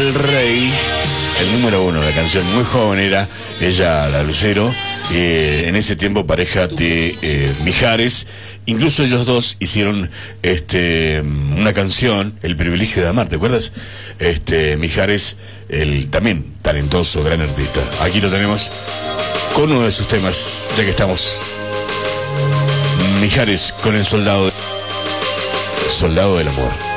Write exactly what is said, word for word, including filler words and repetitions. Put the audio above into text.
del Rey, el número uno, la canción muy joven era ella, la Lucero, eh, en ese tiempo pareja de eh, Mijares. Incluso ellos dos hicieron este una canción, El privilegio de amar, ¿te acuerdas? Este Mijares, el también talentoso, gran artista. Aquí lo tenemos con uno de sus temas, ya que estamos. Mijares con el soldado, soldado del amor.